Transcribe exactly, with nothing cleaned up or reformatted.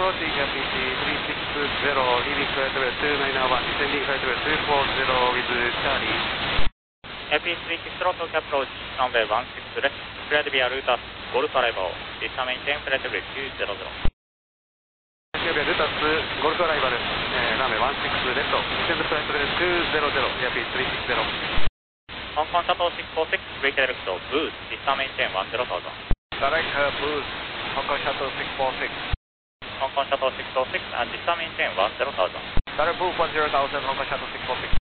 approaching A P C three six zero, leaving flight level two nine one, descending flight level two four zero with Charlie. A P C three six zero, Tokyo approach, runway one six left, clear to be a route as Golf arrival, descend maintain flight level two zero zero. Ethiopia Lutas Golf arrival, runway one six left, descend flight level two zero zero, A P C three six zero. Hong Kong Shuttle six four six, break direct boost, descend maintain one zero thousand. Direct uh, boost, Hong Kong Shuttle six four six. Hong Kong Shuttle six four six and descend maintain one zero thousand. Direct boost one zero thousand, Hong Kong Shuttle six four six.